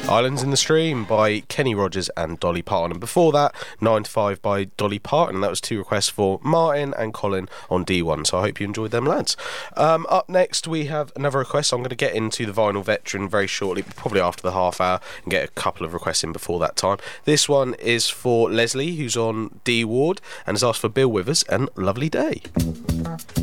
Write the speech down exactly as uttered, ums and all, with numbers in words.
Islands in the Stream by Kenny Rogers and Dolly Parton. And before that, nine to five by Dolly Parton. That was two requests for Martin and Colin on D one. So I hope you enjoyed them, lads. Um, up next, we have another request. I'm going to get into the Vinyl Veteran very shortly, probably after the half hour, and get a couple of requests in before that time. This one is for Leslie, who's on D Ward, and has asked for Bill Withers and Lovely Day.